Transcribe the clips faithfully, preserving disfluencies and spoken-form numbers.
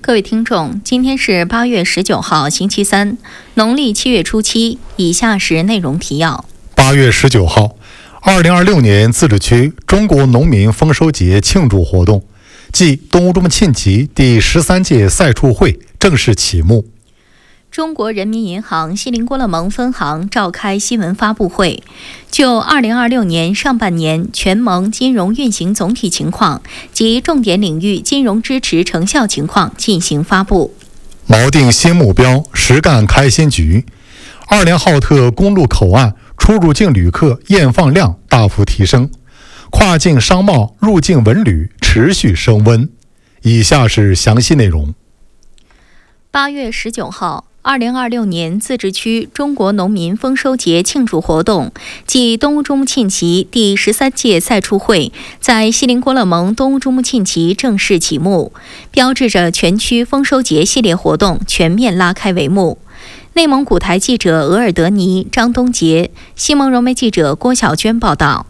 各位听众，今天是八月十九号，星期三，农历七月初七。以下是内容提要： 八月十九号，二零二六年自治区中国农民丰收节庆祝活动暨东乌珠穆沁旗第十三届赛畜会正式启幕。 中国人民银行锡林郭勒盟分行召开新闻发布会，就二零二六年上半年全盟金融运行总体情况及重点领域金融支持成效情况进行发布。 锚定新目标，实干开新局。二连浩特公路口岸出入境旅客验放量大幅提升，跨境商贸入境文旅持续升温。以下是详细内容。 八月十九号，二零二六年自治区中国农民丰收节庆祝活动暨东乌珠穆沁旗第十三届赛畜会在锡林郭勒盟东乌珠穆沁旗正式启幕，标志着全区丰收节系列活动全面拉开帷幕。内蒙古台记者额尔德尼、张东杰，西蒙融媒记者郭晓娟报道。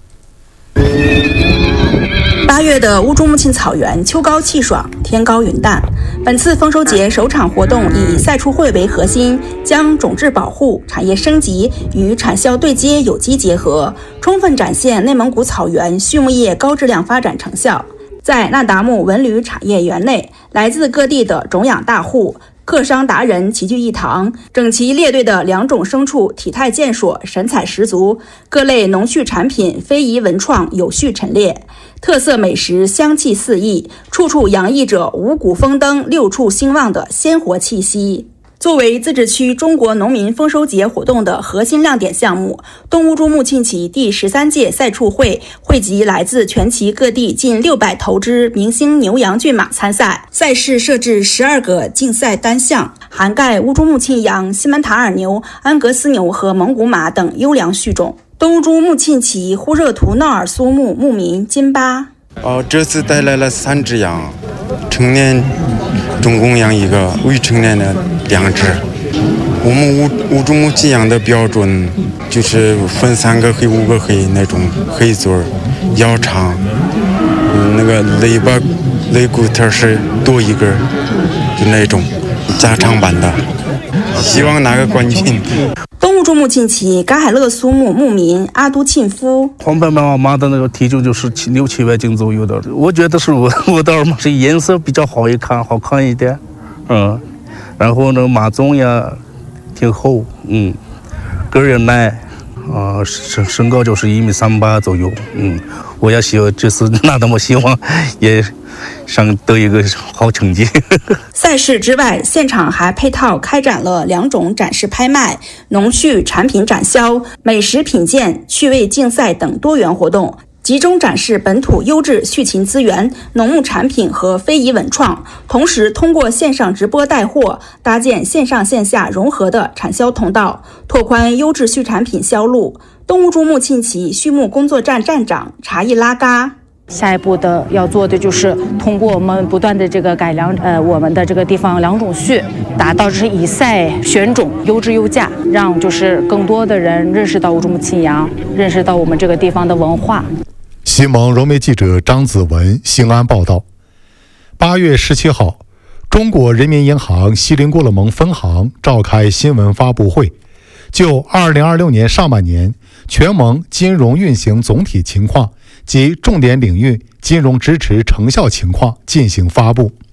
八月的乌珠穆沁草原秋高气爽，天高云淡。本次丰收节首场活动以赛畜会为核心，将种质保护、产业升级与产销对接有机结合，充分展现内蒙古草原畜牧业高质量发展成效。在那达慕文旅产业园内，来自各地的种养大户、客商达人齐聚一堂，整齐列队的两种牲畜体态健硕，神采十足，各类农畜产品非遗文创有序陈列，特色美食香气四溢，处处洋溢着五谷丰登、六畜兴旺的鲜活气息。作为自治区中国农民丰收节活动的核心亮点项目，东乌珠穆沁旗第十三届赛畜会汇集来自全旗各地近六百头之明星牛羊骏马参赛。赛事设置十二个竞赛单项，涵盖乌珠穆沁羊、西门塔尔牛、安格斯牛和蒙古马等优良畜种。东乌珠穆沁旗呼热图闹尔苏牧牧民金巴。 哦，这次带来了三只羊，成年中公羊一个，未成年的两只。我们乌乌珠穆沁羊的标准就是分三个黑五个黑那种黑嘴儿，腰长，嗯，那个肋巴肋骨头是多一根，就那种加长版的。希望拿个冠军。 东乌珠穆沁旗噶海勒苏牧牧民阿都沁夫， 黄白马马的那个体重就是七六七百斤左右的，我觉得是我我的马是颜色比较好一看，好看一点，嗯，然后呢马鬃呀挺厚，嗯，个儿也耐，啊、呃，身身高就是一米三八左右，嗯，我也希望这次那么希望也想得一个好成绩。 赛事之外，现场还配套开展了两种展示拍卖、农畜产品展销、美食品鉴、趣味竞赛等多元活动，集中展示本土优质畜禽资源、农牧产品和非遗文创，同时通过线上直播带货，搭建线上线下融合的产销通道，拓宽优质畜产品销路。东乌珠穆沁旗畜牧工作站站长查伊拉嘎。 下一步的要做的就是通过我们不断的这个改良，呃，我们的这个地方良种畜，达到是以赛选种，优质优价，让就是更多的人认识到乌珠穆沁羊，认识到我们这个地方的文化。 西蒙融媒记者张子文兴安报道。八月十七号，中国人民银行锡林郭勒盟分行召开新闻发布会，就二零二六年上半年全盟金融运行总体情况及重点领域金融支持成效情况进行发布。